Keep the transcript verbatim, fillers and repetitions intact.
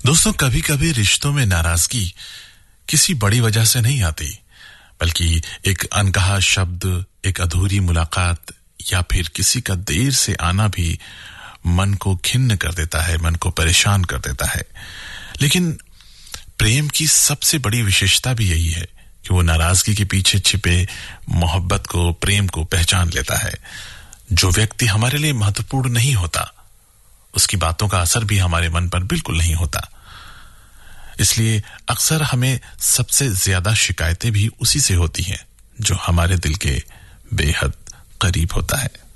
दोस्तों, कभी कभी रिश्तों में नाराजगी किसी बड़ी वजह से नहीं आती, बल्कि एक अनकहा शब्द, एक अधूरी मुलाकात या फिर किसी का देर से आना भी मन को खिन्न कर देता है, मन को परेशान कर देता है। लेकिन प्रेम की सबसे बड़ी विशेषता भी यही है कि वो नाराजगी के पीछे छिपे मोहब्बत को, प्रेम को पहचान लेता है। जो व्यक्ति हमारे लिए महत्वपूर्ण नहीं होता, उसकी बातों का असर भी हमारे मन पर बिल्कुल नहीं होता। इसलिए अक्सर हमें सबसे ज्यादा शिकायतें भी उसी से होती हैं जो हमारे दिल के बेहद करीब होता है।